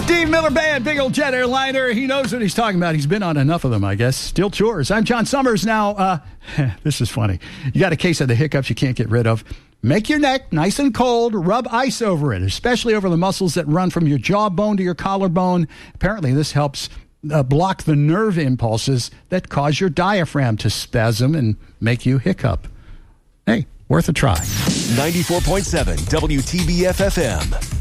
Steve Miller Band, big old jet airliner. He knows what he's talking about. He's been on enough of them, I guess. Still chores. I'm John Summers. Now, this is funny. You got a case of the hiccups you can't get rid of. Make your neck nice and cold. Rub ice over it, especially over the muscles that run from your jawbone to your collarbone. Apparently, this helps block the nerve impulses that cause your diaphragm to spasm and make you hiccup. Hey, worth a try. 94.7 WTBF FM.